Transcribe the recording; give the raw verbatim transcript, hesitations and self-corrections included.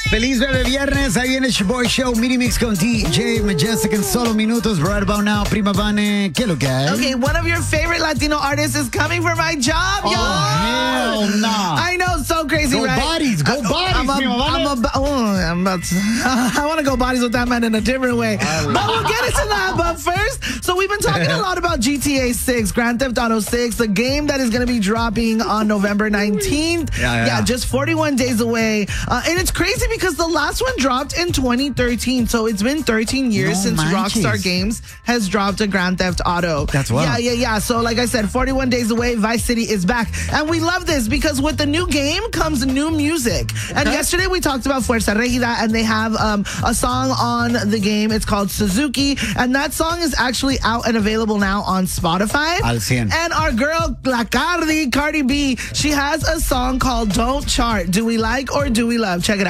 Feliz Bebe Viernes, ahí viene your boy show, Mini Mix con D J Majestic en solo minutos. Right about now, Prima Vane, ¿qué lo que hay? Okay, one of your favorite Latino artists is coming for my job, Oh, yo. hell nah. I know, so crazy, Go right? bodies, go I- bodies, I'm a, Prima Vane. I'm a, oh, I'm about to, I want to go bodies with that man in a different way. But we'll get into that. But first, so we've been talking a lot about G T A six, Grand Theft Auto six, the game that is going to be dropping on November nineteenth. Yeah, yeah, yeah. just forty-one days away. Uh, and it's crazy because the last one dropped in twenty thirteen. So it's been thirteen years No since manches. Rockstar Games has dropped a Grand Theft Auto. That's wild. Yeah, yeah, yeah. So like I said, forty-one days away, Vice City is back. And we love this because with the new game comes new music. And yesterday we talked about Fuerza Regida, and they have um, a song on the game. It's called Suzuki. And that song is actually out and available now on Spotify. Al cien. And our girl, La Cardi, Cardi B, she has a song called Don't Chart. Do we like or do we love? Check it out.